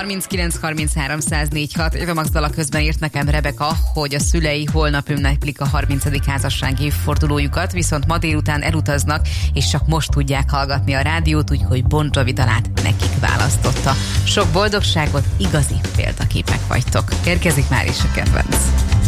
0630 933 104 Éva Max dala közben írt nekem Rebeka, hogy a szülei holnap ünneplik a 30. házassági évfordulójukat, viszont ma délután elutaznak, és csak most tudják hallgatni a rádiót, úgyhogy Bon Jovi dalát nekik választotta. Sok boldogságot, igazi példaképek vagytok. Érkezik már is a kedvenc.